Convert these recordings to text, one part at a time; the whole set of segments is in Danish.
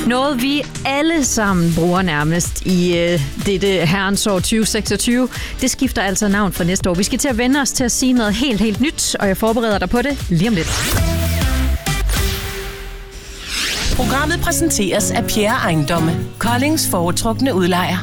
Noget vi alle sammen bruger nærmest i dette herrens år 2026. Det skifter altså navn for næste år. Vi skal til at vende os til at sige noget helt nyt, og jeg forbereder dig på det lige om lidt. Programmet præsenteres af Pierre Ejendomme, Koldings foretrukne udlejer.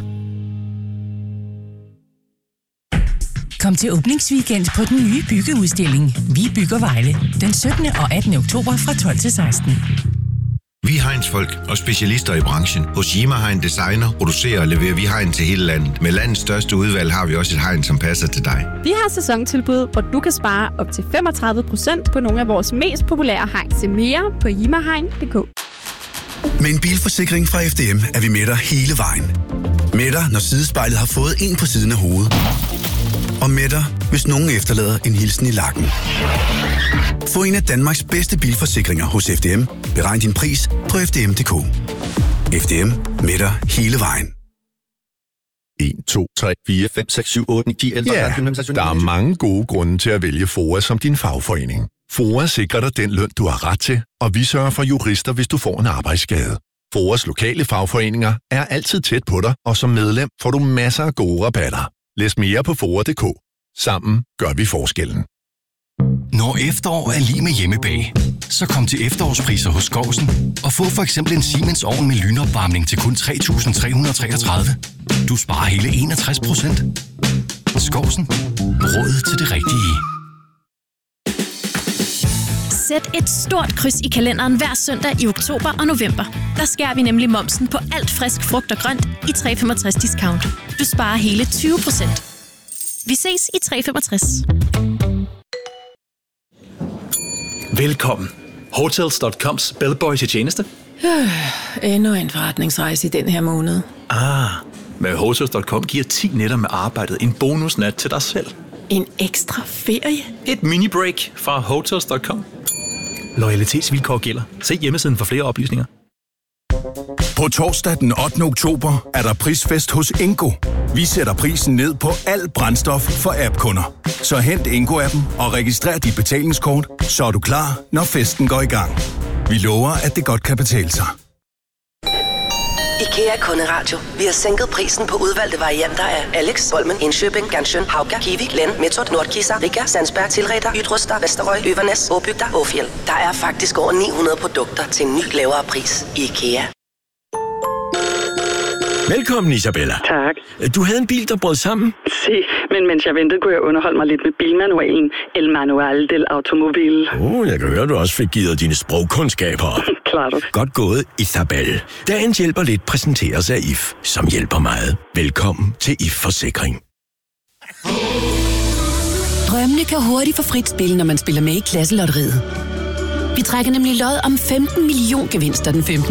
Kom til åbningsweekend på den nye byggeudstilling Vi bygger Vejle den 17. og 18. oktober fra 12 til 16. Vi er Heinz-folk og specialister i branchen. Hos Yima Hein Designer producerer og leverer vi hegn til hele landet. Med landets største udvalg har vi også et hegn, som passer til dig. Vi har sæsontilbud, hvor du kan spare op til 35% på nogle af vores mest populære hegn. Se mere på yimahegn.dk. Med en bilforsikring fra FDM er vi med dig hele vejen. Med dig, når sidespejlet har fået en på siden af hovedet. Og med dig, hvis nogen efterlader en hilsen i lakken. Få en af Danmarks bedste bilforsikringer hos FDM. Beregn din pris på FDM.dk. FDM med dig hele vejen. 1, 2, 3, 4, 5, 6, 7, 8, 9, 10, 11, 12, der er mange gode grunde til at vælge FOA som din fagforening. FOA sikrer dig den løn, du har ret til, og vi sørger for jurister, hvis du får en arbejdsskade. FOAs lokale fagforeninger er altid tæt på dig, og som medlem får du masser af gode rabatter. Læs mere på FOA.dk. Sammen gør vi forskellen. Når efterår er lige med hjemmebag, så kom til efterårspriser hos Skovsen og få for eksempel en Siemens ovn med lynopvarmning til kun 3.333. Du sparer hele 61%. Skovsen. Råd til det rigtige. Sæt et stort kryds i kalenderen hver søndag i oktober og november. Der skærer vi nemlig momsen på alt frisk frugt og grønt i 365 discount. Du sparer hele 20%. Vi ses i 365. Velkommen. Hotels.coms bellboy til tjeneste. Endnu en forretningsrejse i den her måned. Med Hotels.com giver 10 nætter med arbejdet en bonusnat til dig selv. En ekstra ferie? Et mini-break fra Hotels.com. Loyalitetsvilkår gælder. Se hjemmesiden for flere oplysninger. På torsdag den 8. oktober er der prisfest hos Ingo. Vi sætter prisen ned på alt brændstof for app-kunder. Så hent Ingo-appen og registrer dit betalingskort, så er du klar, når festen går i gang. Vi lover, at det godt kan betale sig. IKEA Kunderadio. Vi har sænket prisen på udvalgte varianter af Alex, Holmen, Indkøbing, Ganshøn, Hauga, Kiwi, Len, Metod, Nordkisa, Riga, Sandsberg, Tilreder, Ydruster, Vesterøj, Øvernes, Åbygder, Åfjell. Der er faktisk over 900 produkter til en ny lavere pris i IKEA. Velkommen, Isabella. Tak. Du havde en bil, der brød sammen? Men mens jeg ventede, kunne jeg underholde mig lidt med bilmanualen. El Manual del Automobil. Jeg kan høre, du også fik givet dine sprogkundskaber. Klart. Godt gået, Isabella. Dagens hjælper lidt præsenteres af IF, som hjælper meget. Velkommen til IF Forsikring. Drømmene kan hurtigt få frit spil, når man spiller med i Klasselotteriet. Vi trækker nemlig lod om 15 million gevinster den 15.